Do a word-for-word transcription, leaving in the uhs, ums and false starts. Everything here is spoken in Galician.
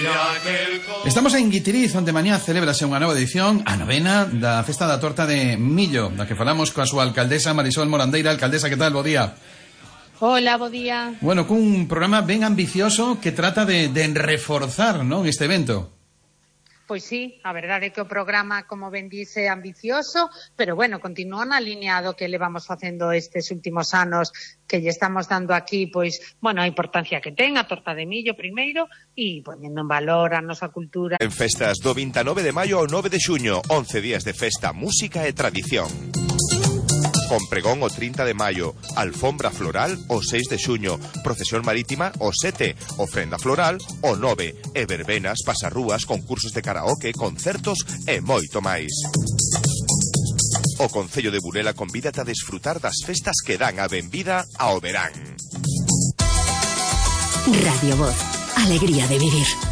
Estamos en Guitiriz, onde mañá celebrase unha nova edición, a novena da Festa da Torta de Millo, da que falamos coa súa alcaldesa Marisol Morandeira. Alcaldesa, que tal? Bo día. Hola, bo día. Bueno, cun programa ben ambicioso que trata de, de reforzar, non, este evento. Pois sí, a verdade é que o programa, como ben dice, é ambicioso, pero bueno, continúa na liña do que levamos facendo estes últimos anos, que lle estamos dando aquí, pois, bueno, a importancia que ten a torta de millo primeiro e poñendo en valor a nosa cultura. En festas do vinte e nove de maio ao nove de xuño, once días de festa, música e tradición. Con pregón o trinta de maio, alfombra floral o seis de xuño, procesión marítima o sete, ofrenda floral o nove, e verbenas, pasarrúas, concursos de karaoke, concertos e moito máis. O Concello de Burela convídate a desfrutar das festas que dan a benvida ao verán. Radio Voz, alegría de vivir.